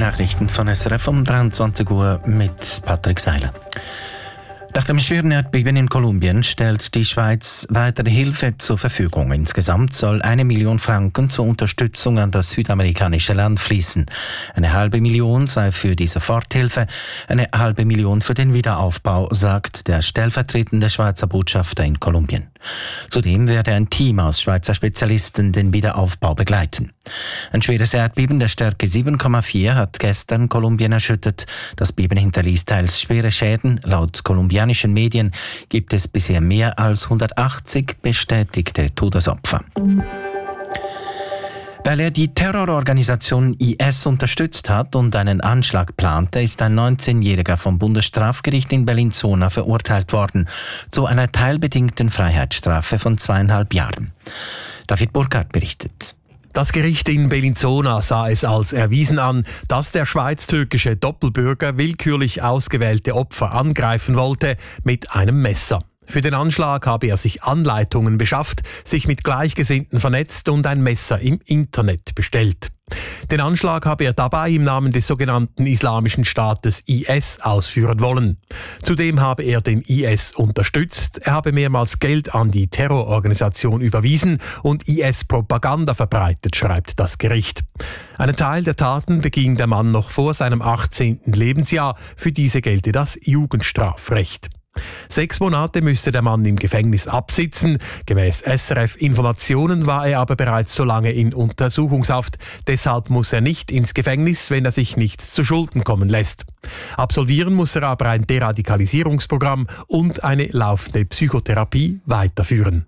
Nachrichten von SRF um 23 Uhr mit Patrick Seiler. Nach dem schweren Erdbeben in Kolumbien stellt die Schweiz weitere Hilfe zur Verfügung. Insgesamt soll 1 Million Franken zur Unterstützung an das südamerikanische Land fließen. 1,5 Million sei für die Soforthilfe, 1,5 Million für den Wiederaufbau, sagt der stellvertretende Schweizer Botschafter in Kolumbien. Zudem werde ein Team aus Schweizer Spezialisten den Wiederaufbau begleiten. Ein schweres Erdbeben der Stärke 7,4 hat gestern Kolumbien erschüttert. Das Beben hinterließ teils schwere Schäden. Laut kolumbianischen Medien gibt es bisher mehr als 180 bestätigte Todesopfer. Weil er die Terrororganisation IS unterstützt hat und einen Anschlag plante, ist ein 19-Jähriger vom Bundesstrafgericht in Bellinzona verurteilt worden zu einer teilbedingten Freiheitsstrafe von 2,5 Jahren. David Burkhardt berichtet. Das Gericht in Bellinzona sah es als erwiesen an, dass der schweiz-türkische Doppelbürger willkürlich ausgewählte Opfer angreifen wollte mit einem Messer. Für den Anschlag habe er sich Anleitungen beschafft, sich mit Gleichgesinnten vernetzt und ein Messer im Internet bestellt. Den Anschlag habe er dabei im Namen des sogenannten Islamischen Staates IS ausführen wollen. Zudem habe er den IS unterstützt, er habe mehrmals Geld an die Terrororganisation überwiesen und IS-Propaganda verbreitet, schreibt das Gericht. Einen Teil der Taten beging der Mann noch vor seinem 18. Lebensjahr. Für diese gelte das Jugendstrafrecht. 6 Monate müsste der Mann im Gefängnis absitzen. Gemäss SRF-Informationen war er aber bereits so lange in Untersuchungshaft. Deshalb muss er nicht ins Gefängnis, wenn er sich nichts zu Schulden kommen lässt. Absolvieren muss er aber ein Deradikalisierungsprogramm und eine laufende Psychotherapie weiterführen.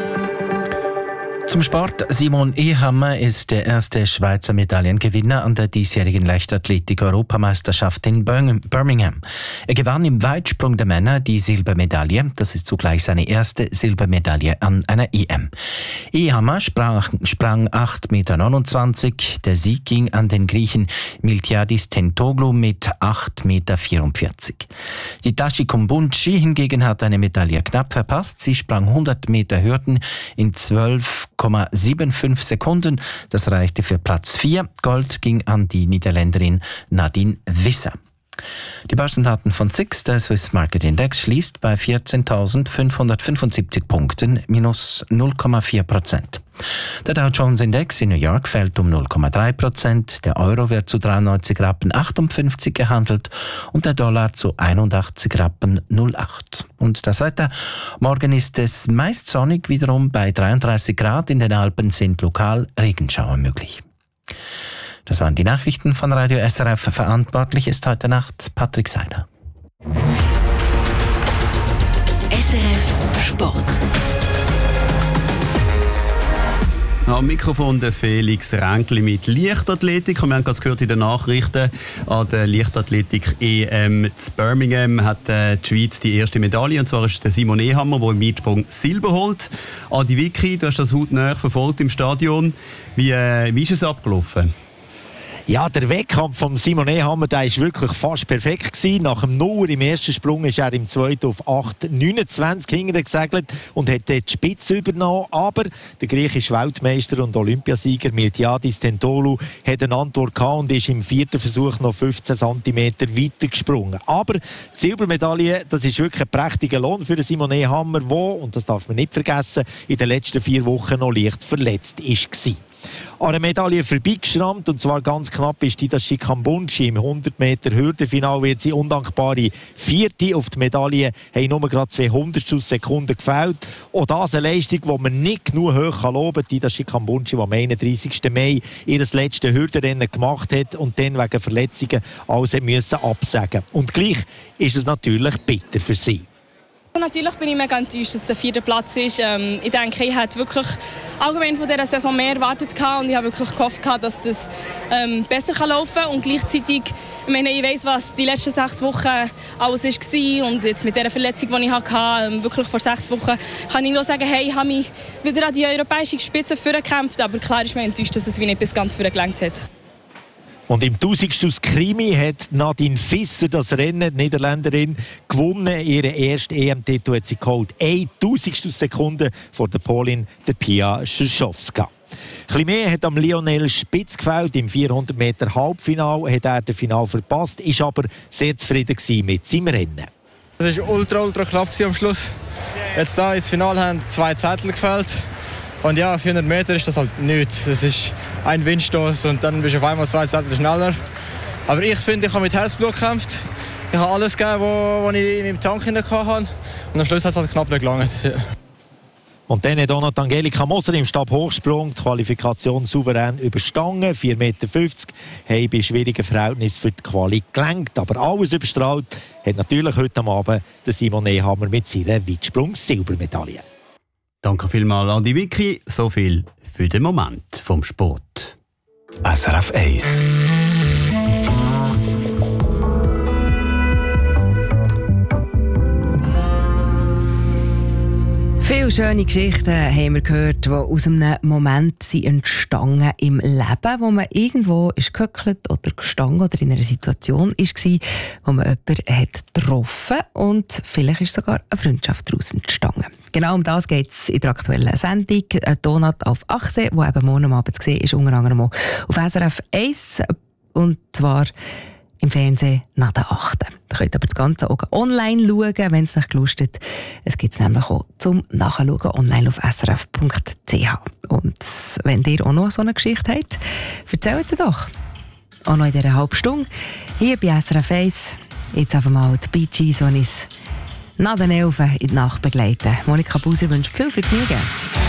Zum Sport. Simon Ehammer ist der erste Schweizer Medaillengewinner an der diesjährigen Leichtathletik-Europameisterschaft in Birmingham. Er gewann im Weitsprung der Männer die Silbermedaille. Das ist zugleich seine erste Silbermedaille an einer EM. Ehammer sprang 8,29 Meter. Der Sieg ging an den Griechen Miltiadis Tentoglu mit 8,44 Meter. Die Tashi Kumbunchi hingegen hat eine Medaille knapp verpasst. Sie sprang 100 Meter Hürden in 12,75 Sekunden. Das reichte für Platz 4. Gold ging an die Niederländerin Nadine Visser. Die Börsendaten von SIX, der Swiss Market Index, schließt bei 14.575 Punkten, minus 0,4%. Der Dow Jones Index in New York fällt um 0,3%, der Euro wird zu 93,58 Rappen gehandelt und der Dollar zu 81,08 Rappen. Und das Wetter? Morgen ist es meist sonnig, wiederum bei 33 Grad. In den Alpen sind lokal Regenschauer möglich. Das waren die Nachrichten von Radio SRF. Verantwortlich ist heute Nacht Patrick Seiler. SRF Sport. Am Mikrofon der Felix Ränkli mit Leichtathletik. Und wir haben gerade gehört in den Nachrichten, an der Leichtathletik-EM zu Birmingham hat die Schweiz die erste Medaille. Und zwar ist der Simon Ehammer, der im Weitsprung Silber holt. Adi Vicky, du hast das hautnah verfolgt im Stadion. Wie ist es abgelaufen? Ja, der Wettkampf von Simon Ehammer, der war wirklich fast perfekt gewesen. Nach dem Nuller im ersten Sprung ist er im zweiten auf 8,29 hinterher gesegelt und hat dort die Spitze übernommen. Aber der griechische Weltmeister und Olympiasieger Miltiadis Tentoglu hat eine Antwort gehabt und ist im vierten Versuch noch 15 cm weiter gesprungen. Aber die Silbermedaille, das ist wirklich ein prächtiger Lohn für Simon Ehammer, der, und das darf man nicht vergessen, in den letzten 4 Wochen noch leicht verletzt war. An einer Medaille vorbeigeschrammt, und zwar ganz knapp, ist die Tashi Kumbunchi. Im 100 Meter Hürdenfinale wird sie undankbare Vierte. Auf die Medaille haben nur gerade 200 Sekunden gefehlt. Auch das eine Leistung, die man nicht genug hoch loben kann. Die Tashi Kumbunchi, die am 31. Mai ihr letztes Hürdenrennen gemacht hat und dann wegen Verletzungen alles musste absagen. Und gleich ist es natürlich bitter für sie. Natürlich bin ich mega enttäuscht, dass es der 4. Platz ist. Ich denke, ich hätte wirklich allgemein von dieser Saison mehr erwartet und ich habe wirklich gehofft, dass das besser laufen kann. Und gleichzeitig, ich weiss, was die letzten 6 Wochen alles war. Und jetzt mit dieser Verletzung, die ich hatte, wirklich vor 6 Wochen, kann ich nur sagen, hey, ich habe mich wieder an die europäische Spitze vorgekämpft. Aber klar ist mir enttäuscht, dass es nicht bis ganz vorne gelangt hat. Und im 1000. Krimi hat Nadine Visser das Rennen, die Niederländerin, gewonnen. Ihren ersten EM-Titel hat sie geholt. 1/1000 Sekunde vor der Polin, der Pia Szyszowska. bisschen mehr hat am Lionel Spitz gefällt. Im 400 Meter Halbfinale hat er das Finale verpasst, ist aber sehr zufrieden mit seinem Rennen. Es war ultra knapp am Schluss. Jetzt da ins Finale haben 2 Zettel gefällt. Und ja, 400 Meter ist das halt nichts. Das ist ein Windstoß und dann bist du auf einmal 2 Zettel schneller. Aber ich finde, ich habe mit Herzblut gekämpft. Ich habe alles gegeben, was ich in meinem Tank hatte. Und am Schluss hat es halt knapp nicht gelangt. Ja. Und dann hat auch noch Angelika Moser im Stabhochsprung die Qualifikation souverän überstanden. 4,50 Meter haben bei schwierigen Verhältnissen für die Quali gelenkt. Aber alles überstrahlt hat natürlich heute Abend der Simon Nehammer mit seiner Weitsprung-Silbermedaille. Danke vielmals an die Vicky. So viel für den Moment vom Sport. SRF 1. Viele schöne Geschichten haben wir gehört, die aus einem Moment sind entstanden im Leben, wo man irgendwo ist gehöckelt oder gestanden oder in einer Situation war, wo man jemanden hat getroffen und vielleicht ist sogar eine Freundschaft daraus entstanden. Genau um das geht es in der aktuellen Sendung «Donut auf Achse», die eben morgen Abend zu sehen ist, unter anderem auch auf SRF 1 und zwar im Fernsehen nach der 8. Ihr könnt aber das Ganze auch online schauen, wenn es nicht gelustet. Es gibt es nämlich auch zum Nachschauen online auf srf.ch. Und wenn ihr auch noch so eine Geschichte habt, erzählt sie doch. Auch noch in dieser halben Stunde. Hier bei SRF 1. Jetzt einfach mal die Bee Gees, die uns nach den 11 in die Nacht begleiten. Monika Buser wünscht viel Vergnügen.